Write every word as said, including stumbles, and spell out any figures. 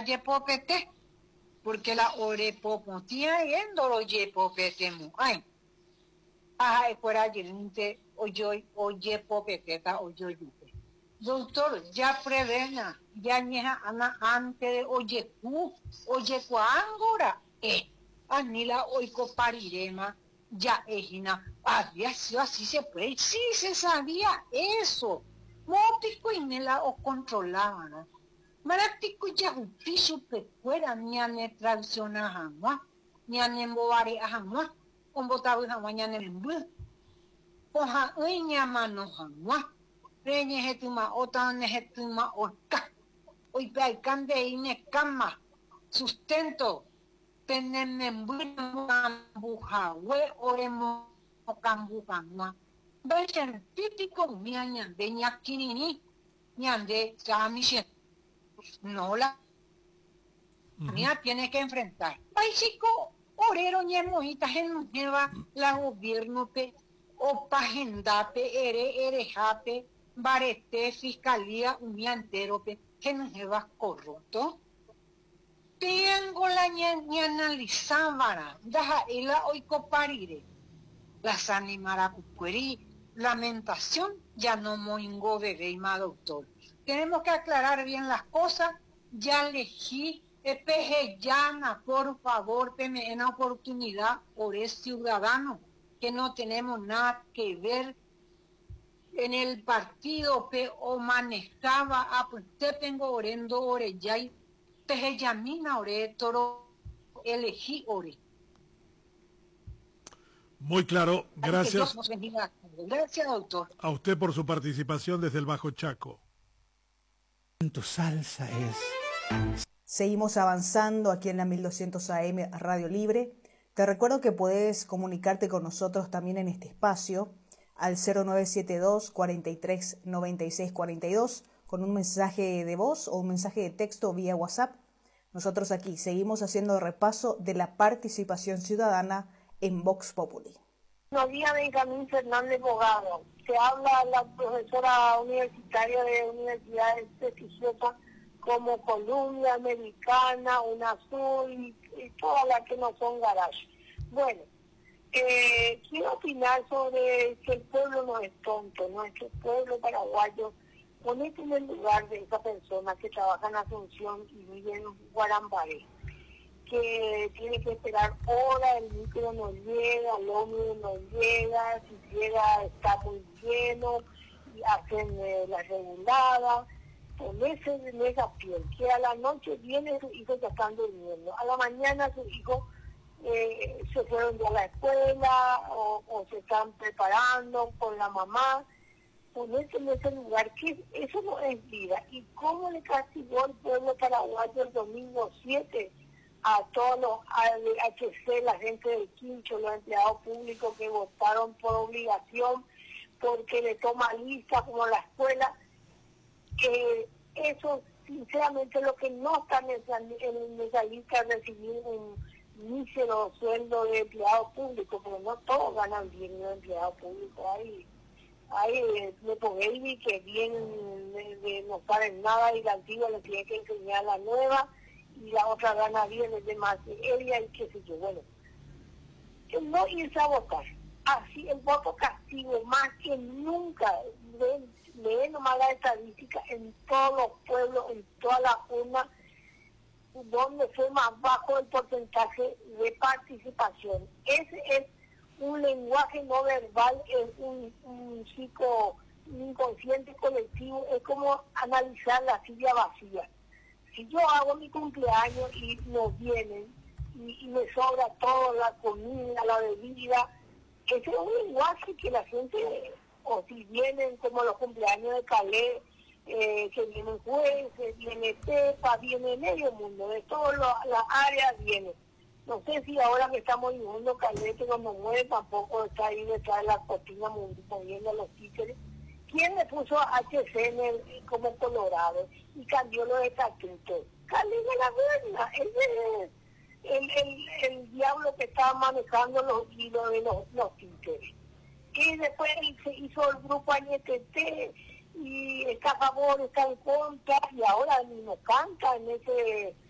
yepopete, porque la orepopotía yendo lo yepopete mu. Ay, ajá, fuera yente, oye, oye, popeteta, oye, yupe. Doctor, ya prevena, ya ñeja ana antes de oye, cu, oye, cuángora, eh, anila oiko parirema, ya ejina, había sido así se puede, sí se sabía eso. Mótico y nela o controlaba, ¿no? Maratico ya upisu pecuera, ni ane tradiciona jamás, ni ane mbovare jamás, con botado jamás, ni ane mbu. Poja uña mano jamás, reñe hetuma, otra nehetuma, orca. Hoy paicande ine cama, sustento, tenemembuja, we oremo cambuja, Vayan típico mía ñande ñaquinini, ñande chamishe. No la Uh-huh. mía tiene que enfrentar. Básico, orero ñemoita genueva la gobierno pe, o pagendape, ere, erejape, barete, fiscalía, un día entero pe, genueva corrupto. Tengo la ñanalizávara, daja ela oiko parire. Las animaracucueri, lamentación, ya no moingo bebé y ma doctor. Tenemos que aclarar bien las cosas, ya elegí, peje llana, por favor, peme en oportunidad por este ciudadano, que no tenemos nada que ver en el partido, pe o manejaba, ah, pues te tengo orendo ore, ya peje llamina ore, toro, elegí ore. Muy claro, gracias. Gracias, doctor. A usted por su participación desde el Bajo Chaco. Tu salsa es. Seguimos avanzando aquí en la mil doscientos A M Radio Libre. Te recuerdo que puedes comunicarte con nosotros también en este espacio al cero nueve siete dos, cuarenta y tres, noventa y seis cuarenta y dos con un mensaje de voz o un mensaje de texto vía WhatsApp. Nosotros aquí seguimos haciendo repaso de la participación ciudadana en Vox Populi. Buenos días, Benjamín Fernández Bogado. Se habla la profesora universitaria de universidades prestigiosas como Columbia Americana, UNASUR y, y todas las que no son garage. Bueno, eh, quiero opinar sobre que el pueblo no es tonto, nuestro pueblo paraguayo. Ponete en el lugar de esa persona que trabaja en Asunción y vive en Guarambaré, que tiene que esperar horas, el micro no llega, el ómnibus no llega, si llega está muy lleno, y hacen eh, la regulada, ponerse en esa piel, que a la noche viene sus hijos ya están durmiendo, a la mañana sus hijos eh, se fueron ya a la escuela o, o se están preparando con la mamá, ponerse en ese lugar, que eso no es vida. ¿Y cómo le castigó el pueblo paraguayo el domingo siete? A todos los H C, la gente del Quincho, los empleados públicos que votaron por obligación, porque le toma lista como la escuela, que eso sinceramente lo que no están en esa, en esa lista es recibir un mísero sueldo de empleado público, porque no todos ganan bien los empleados públicos. Hay, hay Nepo Baby que vienen de, de no saben nada y la antigua le tiene que enseñar a la nueva, y la otra gana bien es de más ella y qué sé yo. Bueno, no irse a votar, así el voto castigo más que nunca. Leen nomás la estadística en todos los pueblos, en todas las urnas, donde fue más bajo el porcentaje de participación. Ese es un lenguaje no verbal, es un, un psico un inconsciente colectivo, es como analizar la silla vacía. Si yo hago mi cumpleaños y nos vienen y, y me sobra todo, la comida, la bebida, ese es un lenguaje que la gente, o si vienen como los cumpleaños de Calais, eh, que vienen jueces, viene Pepa, viene medio mundo, de todas las áreas viene. No sé si ahora que estamos viviendo Calais, que cuando muere tampoco está ahí detrás de la cortina moviendo los títeres. ¿Quién le puso a H C en el, como Colorado y cambió los estatutos? Calais de la Buena, ese es el, el, el diablo que estaba manejando los hilos de los, los títeres. Y después se hizo el grupo Añetete y está a favor, está en contra, y ahora ni nos canta en ese